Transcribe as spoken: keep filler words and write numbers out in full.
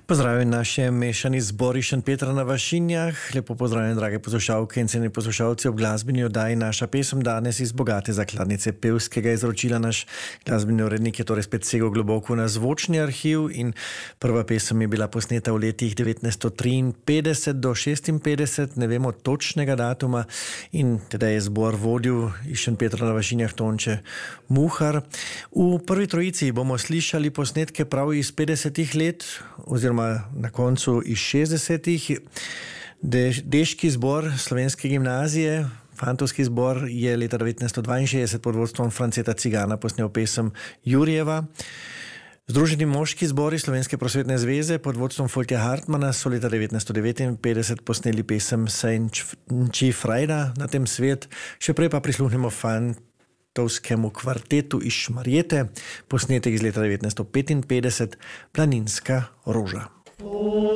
Pozdravljam naše mešani zbor iz Šentpetra na Vašinjah. Lepo pozdravljam, drage poslušalke in cenjeni poslušalci ob glasbeni oddaji Naša pesem danes iz bogate zakladnice pevskega izročila. Naš glasbeni urednik je torej spet segel globoko na zvočni arhiv in prva pesem je bila posneta v letih devetnajststo triinpetdeset do šestinpetdeset, ne vemo točnega datuma, in teda je zbor vodil iz Šentpetra na Vašinjah Tonče Muhar. V prvi trojici bomo slišali posnetke prav iz petdesetih let, oziroma na koncu iz šestdesetih. De, deški zbor Slovenske gimnazije, fantovski zbor, je leta devetnajststo dvainšestdeset pod vodstvom Franceta Cigana posnel pesem Jurjeva. Združeni moški zbori Slovenske prosvetne zveze pod vodstvom Foltja Hartmana so leta devetnajststo devetinpetdeset posneli pesem Sejnči Frajda na tem svet. Še prej pa prisluhnemo fantovskemu kvartetu iz Šmarjete, posnetek iz leta devetnajststo petinpetdeset, Planinska roža.